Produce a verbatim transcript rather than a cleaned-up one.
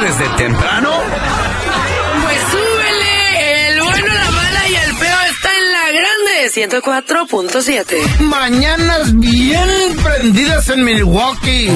desde temprano? Pues súbele, el bueno, la mala y el feo está en la grande, ciento cuatro punto siete. Mañanas bien prendidas en Milwaukee.